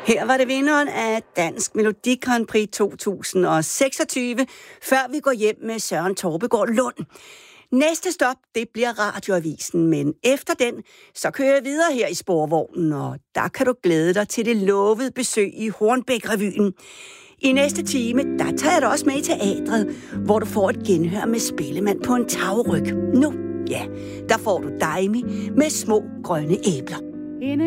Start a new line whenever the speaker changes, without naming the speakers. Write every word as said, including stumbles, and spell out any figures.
Her var det vinderen af Dansk Melodi Grand Prix to tusind og seksogtyve, før vi går hjem med Søren Torpegaard Lund. Næste stop, det bliver Radioavisen, men efter den, så kører jeg videre her i sporvognen, og der kan du glæde dig til det lovede besøg i Hornbæk-revyen. I næste time, der tager jeg dig også med i teatret, hvor du får et genhør med Spillemand på en tagryg. Nu, ja, der får du Daimi med Små grønne æbler.